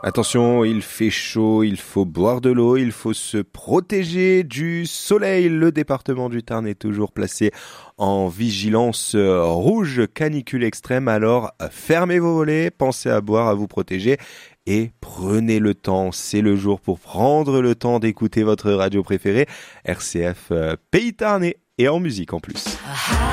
Attention, il fait chaud, il faut boire de l'eau, il faut se protéger du soleil. Le département du Tarn est toujours placé en vigilance rouge, canicule extrême. Alors, fermez vos volets, pensez à boire, à vous protéger et prenez le temps. C'est le jour pour prendre le temps d'écouter votre radio préférée, RCF Pays Tarnais et en musique en plus.